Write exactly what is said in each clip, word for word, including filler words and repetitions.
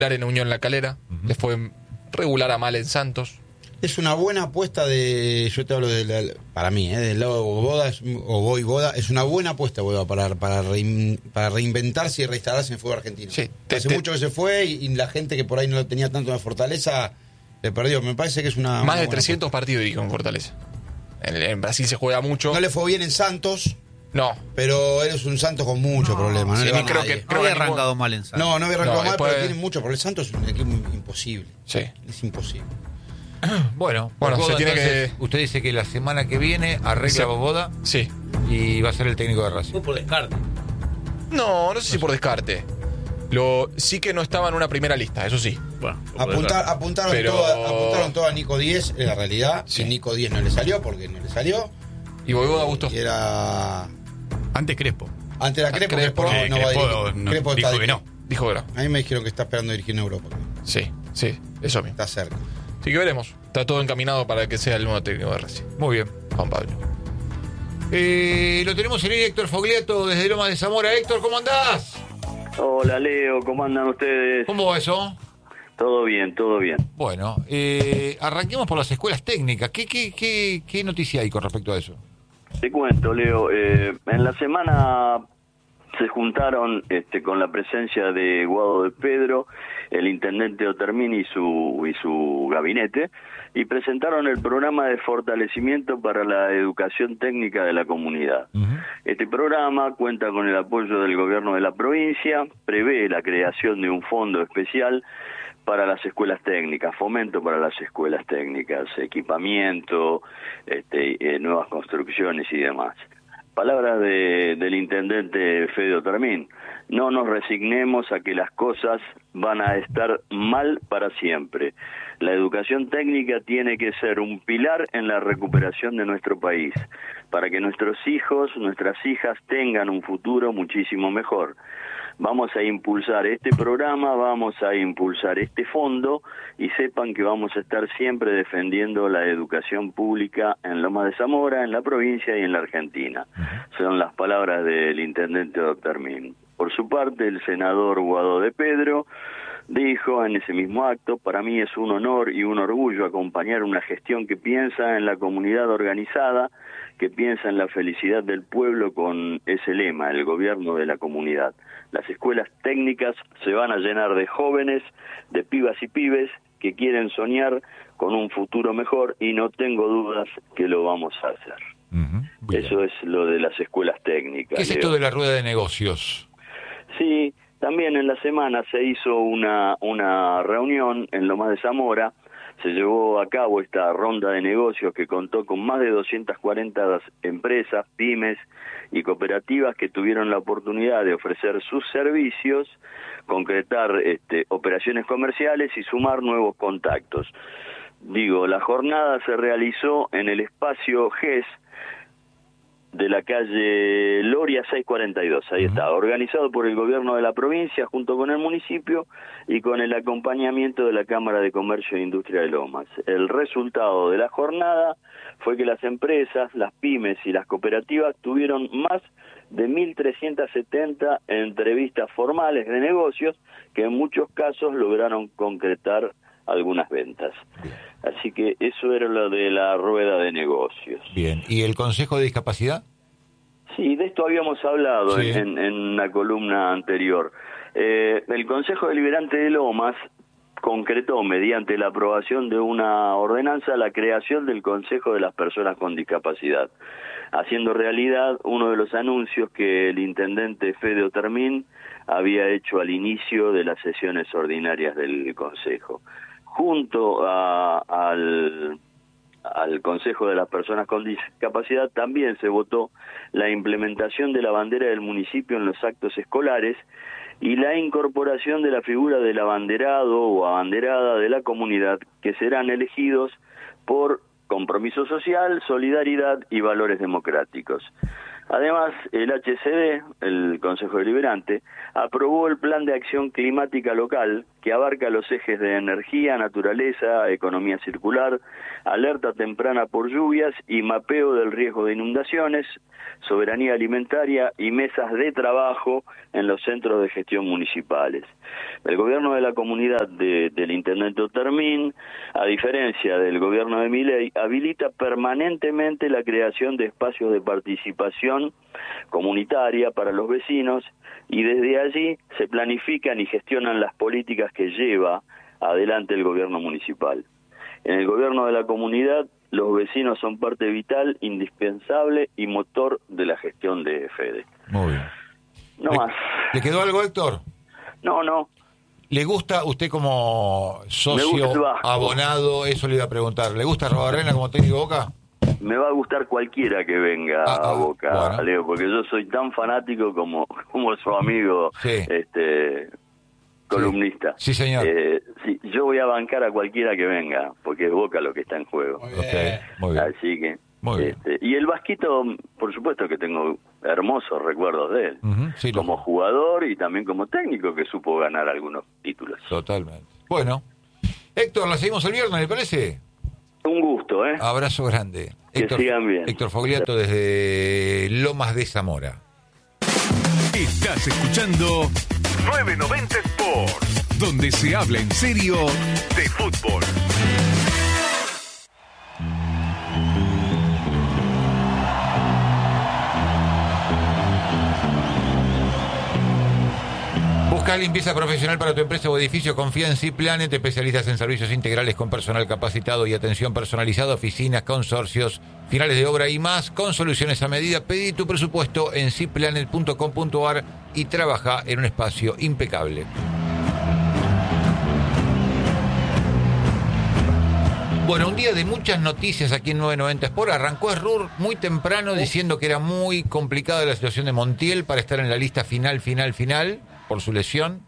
en Unión La Calera, uh-huh. le fue regular a mal en Santos. Es una buena apuesta de, yo te hablo de la, para mí, ¿eh? del lado Boda, es, o Boy Boda, es una buena apuesta Boda para para, rein, para reinventarse y reinstalarse en el fútbol argentino. Sí, te, Hace te, mucho que se fue y, y la gente que por ahí no tenía tanto de fortaleza le perdió. Me parece que es una... Más una de trescientos apuesta. Partidos dirigió en Fortaleza. En, en Brasil se juega mucho. No le fue bien en Santos. No. Pero eres un Santos con muchos no, problemas. No sí, le va creo nadie. que, creo no había que arrancado ningún... mal en Santos. No, no había arrancado no, mal, después... pero tiene mucho. Porque el Santos es un equipo imposible. Sí. Es imposible. Bueno, bueno Boda, se tiene entonces, que... Usted dice que la semana que viene arregla sí. Boda. Sí. Y va a ser el técnico de Racing. Fue por descarte. No, no sé si por descarte. Lo, sí que no estaba en una primera lista, eso sí. Bueno, Apuntar, apuntaron, pero... todo, apuntaron todo a Nico Díez, en la realidad. Sí. Y Nico Díez no le salió porque no le salió. Y Boda gustó. Y era... Antes Crespo. Antes era Crespo, Crespo, Crespo eh, no va a Crespo dirigir. no, Crespo dijo está que no. Dijo que no. A mí me dijeron que está esperando dirigir en Europa. Sí, sí, eso mismo. Está cerca. Así que veremos. Está todo encaminado para que sea el nuevo técnico de Racing. Muy bien. Juan Pablo. Eh, lo tenemos en línea, Héctor Fogliato, desde Lomas de Zamora. Héctor, ¿cómo andás? Hola Leo, ¿cómo andan ustedes? ¿Cómo va eso? Todo bien, todo bien. Bueno, eh, arranquemos por las escuelas técnicas. ¿Qué, qué, qué, qué noticia hay con respecto a eso? Te cuento, Leo, eh, en la semana se juntaron este, con la presencia de Guado de Pedro, el intendente Otermín y su, y su gabinete, y presentaron el programa de fortalecimiento para la educación técnica de la comunidad. Uh-huh. Este programa cuenta con el apoyo del gobierno de la provincia, prevé la creación de un fondo especial para las escuelas técnicas, fomento para las escuelas técnicas, equipamiento, este, eh, nuevas construcciones y demás. Palabras de, del intendente Fede Otermín: no nos resignemos a que las cosas van a estar mal para siempre. La educación técnica tiene que ser un pilar en la recuperación de nuestro país, para que nuestros hijos, nuestras hijas tengan un futuro muchísimo mejor. Vamos a impulsar este programa, vamos a impulsar este fondo y sepan que vamos a estar siempre defendiendo la educación pública en Lomas de Zamora, en la provincia y en la Argentina. Son las palabras del intendente Otermín. Por su parte, el senador Guado de Pedro dijo en ese mismo acto: para mí es un honor y un orgullo acompañar una gestión que piensa en la comunidad organizada, que piensa en la felicidad del pueblo con ese lema, el gobierno de la comunidad. Las escuelas técnicas se van a llenar de jóvenes, de pibas y pibes que quieren soñar con un futuro mejor y no tengo dudas que lo vamos a hacer. Uh-huh. Eso es lo de las escuelas técnicas. ¿Qué es esto de la rueda de negocios? Sí, también en la semana se hizo una, una reunión en Lomas de Zamora. Se llevó a cabo esta ronda de negocios que contó con más de doscientas cuarenta empresas, pymes y cooperativas que tuvieron la oportunidad de ofrecer sus servicios, concretar este, operaciones comerciales y sumar nuevos contactos. Digo, la jornada se realizó en el espacio G E S de la calle Loria seiscientos cuarenta y dos, ahí está, organizado por el gobierno de la provincia junto con el municipio y con el acompañamiento de la Cámara de Comercio e Industria de Lomas. El resultado de la jornada fue que las empresas, las pymes y las cooperativas tuvieron más de mil trescientas setenta entrevistas formales de negocios que en muchos casos lograron concretar algunas ventas. Así que eso era lo de la rueda de negocios. Bien, ¿y el Consejo de Discapacidad? Sí, de esto habíamos hablado sí. en, en una columna anterior. Eh, el Consejo Deliberante de Lomas concretó, mediante la aprobación de una ordenanza, la creación del Consejo de las Personas con Discapacidad, haciendo realidad uno de los anuncios que el intendente Fede Otermín había hecho al inicio de las sesiones ordinarias del Consejo. Junto a, al, al Consejo de las Personas con Discapacidad también se votó la implementación de la bandera del municipio en los actos escolares y la incorporación de la figura del abanderado o abanderada de la comunidad, que serán elegidos por compromiso social, solidaridad y valores democráticos. Además, el H C D, el Consejo Deliberante, aprobó el Plan de Acción Climática Local, que abarca los ejes de energía, naturaleza, economía circular, alerta temprana por lluvias y mapeo del riesgo de inundaciones, soberanía alimentaria y mesas de trabajo en los centros de gestión municipales. El gobierno de la comunidad de, del intendente Otermin, a diferencia del gobierno de Milei, habilita permanentemente la creación de espacios de participación comunitaria para los vecinos y desde allí se planifican y gestionan las políticas que lleva adelante el gobierno municipal. En el gobierno de la comunidad, los vecinos son parte vital, indispensable y motor de la gestión de Fede. Muy bien. No ¿Le, más. ¿Le quedó algo, Héctor? No, no. ¿Le gusta usted como Me socio gusta el Vasco. abonado? Eso le iba a preguntar. ¿Le gusta Arruabarrena como técnico de Boca? Me va a gustar cualquiera que venga Ah, ah, a Boca, bueno. Leo, porque yo soy tan fanático como, como su amigo, Sí. este columnista. Sí, señor. Eh, sí, yo voy a bancar a cualquiera que venga, porque es Boca lo que está en juego. Muy Ok, bien. muy bien. Así que... Muy bien. este, y el Vasquito, por supuesto que tengo hermosos recuerdos de él, Ujú, sí, como lo- jugador y también como técnico que supo ganar algunos títulos. Totalmente. Bueno, Héctor, la seguimos el viernes, ¿le parece? Un gusto, ¿eh? Abrazo grande. Que Héctor, sigan bien. Héctor Fogliato desde Lomas de Zamora. Estás escuchando nueve noventa Sports, donde se habla en serio de fútbol. Busca limpieza profesional para tu empresa o edificio. Confía en C-Planet, especialistas en servicios integrales con personal capacitado y atención personalizada, oficinas, consorcios, finales de obra y más, con soluciones a medida. Pedí tu presupuesto en c planet punto com punto a r y trabaja en un espacio impecable. Bueno, un día de muchas noticias aquí en nueve noventa Sport. Arrancó Errur muy temprano diciendo que era muy complicada la situación de Montiel para estar en la lista final, final, final, por su lesión.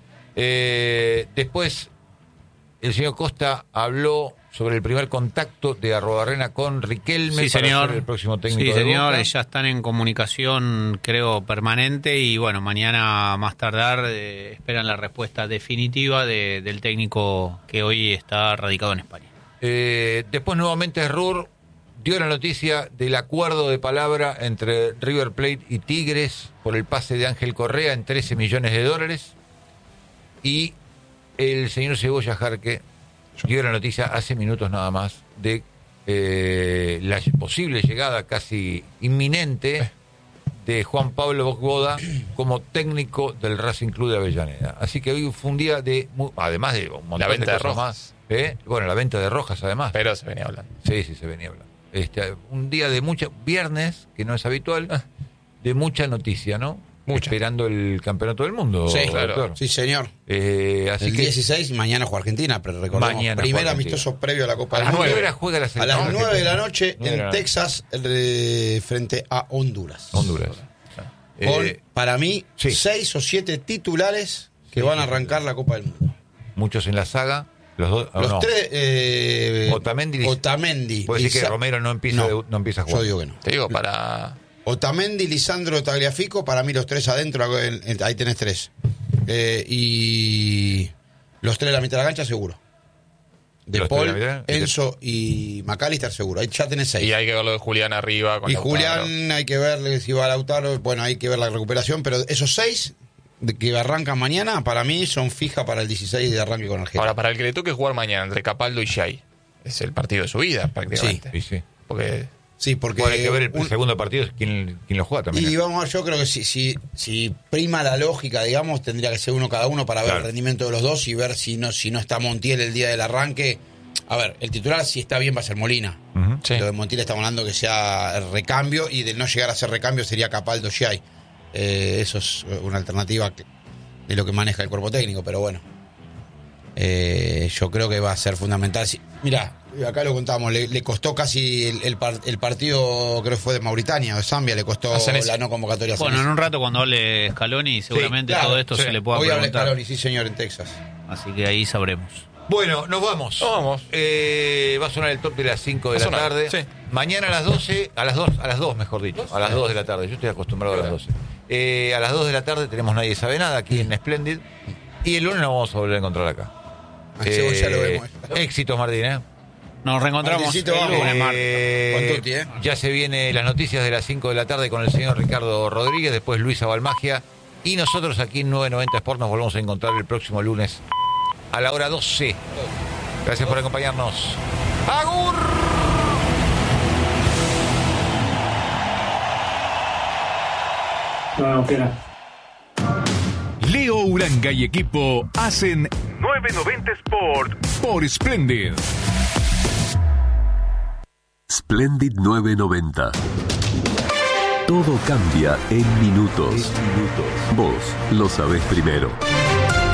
Eh, después, el señor Costa habló sobre el primer contacto de Arruabarrena con Riquelme Sí, para señor. ser el próximo técnico Sí, de señor. Boca. Ya están en comunicación, creo, permanente. Y bueno, mañana más tardar eh, esperan la respuesta definitiva de, del técnico que hoy está radicado en España. Eh, después nuevamente Errur dio la noticia del acuerdo de palabra entre River Plate y Tigres por el pase de Ángel Correa en trece millones de dólares. Y el señor Cebolla Jarque dio la noticia hace minutos nada más de eh, la posible llegada casi inminente de Juan Pablo Bocboda como técnico del Racing Club de Avellaneda. Así que hoy fue un día de, mu- además de un montón La venta de cosas Rojas. más. ¿eh? Bueno, la venta de Rojas además. Pero se venía hablando. Sí, sí, se venía hablando. Este, un día de mucha, viernes, que no es habitual, de mucha noticia, ¿no? Mucha. Esperando el campeonato del mundo. Sí, claro. doctor. Sí, señor. Eh, así El que dieciséis y mañana juega Argentina, pero recordemos, Mañana primer juega amistoso previo a la Copa a del las Mundo. nueve horas juega la A selección. las nueve de la noche Nueve de la en noche. Texas eh, frente a Honduras. Honduras. Con, Eh, para mí, sí. seis o siete titulares que Sí, van a sí, arrancar la Copa del Mundo. muchos en la saga. Los dos. ¿o Los no? tres... Eh, Otamendi- Otamendi. Puede decir que Lisa- Romero no empieza, No, de- no empieza a jugar. Yo digo que no. Te digo, para... Otamendi, Lisandro, Tagliafico, para mí los tres adentro, en- en- ahí tenés tres. Eh, y los tres de la mitad de la cancha, seguro. De Los tres de Paul, la mitad, y te- Enzo y McAllister, seguro. Ahí ya tenés seis. Y hay que ver lo de Julián arriba. Con Y Lautaro. Julián, hay que ver si va a Lautaro, bueno, hay que ver la recuperación, pero esos seis de que arrancan mañana, para mí son fija para el dieciséis de arranque con Argentina. Ahora, para el que le toque jugar mañana entre Capaldo y Shai, es el partido de su vida, prácticamente. Sí, sí. Porque Sí, porque... Bueno, hay que ver el, un- segundo partido, quién, quién lo juega también. Y ¿eh? vamos, yo creo que si, si, si prima la lógica, digamos, tendría que ser uno cada uno para ver Claro. el rendimiento de los dos y ver si no, si no está Montiel el día del arranque. A ver, el titular si está bien va a ser Molina. Ujú. sí. Lo de Montiel estamos hablando que sea el recambio y de no llegar a ser recambio sería Capaldo Giai. Eh, eso es una alternativa que- de lo que maneja el cuerpo técnico, pero bueno. Eh, yo creo que va a ser fundamental. Si, mirá, acá lo contamos, le, le costó casi el, el, par- el partido, creo que fue de Mauritania, de Zambia, le costó A Senesi. la no convocatoria. a Bueno, en Senesi. un rato cuando hable Scaloni seguramente claro, todo esto sí. se le pueda Hoy habla preguntar. Scaloni, sí señor, en Texas. Así que ahí sabremos. Bueno, nos vamos. Nos vamos. Eh, va a sonar el top de las cinco de Va a la sonar, tarde. sí. Mañana a las doce, a las dos, a las dos mejor dicho, a las dos de la tarde. Yo estoy acostumbrado a las doce. Eh, a las dos de la tarde tenemos Nadie Sabe Nada aquí en Splendid. Y el lunes nos vamos a volver a encontrar acá. Eh, ya lo vemos. Éxitos, Martín, ¿eh? Nos reencontramos Martincito, el vamos. lunes, Martín. Eh, Con Tuti, ¿eh? Ya se vienen las noticias de las cinco de la tarde con el señor Ricardo Rodríguez, después Luisa Balmagia. Y nosotros aquí en nueve noventa Sport nos volvemos a encontrar el próximo lunes a la hora doce. Gracias por acompañarnos. ¡Agur! No, espera. Leo Uranga y equipo hacen nueve noventa Sport por Splendid. Splendid nueve noventa. Todo cambia en minutos. Vos lo sabés primero.